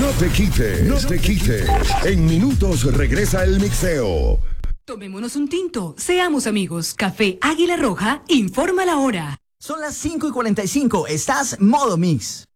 No te quites, no te quites. En minutos regresa el mixeo. Tomémonos un tinto, seamos amigos. Café Águila Roja, informa la hora. Son las 5:45, estás Modo Mix.